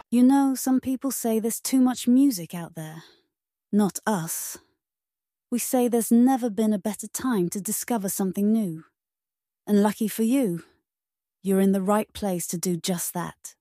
You know, some people say there's too much music out there. Not us. We say there's never been a better time to discover something new. And lucky for you, you're in the right place to do just that.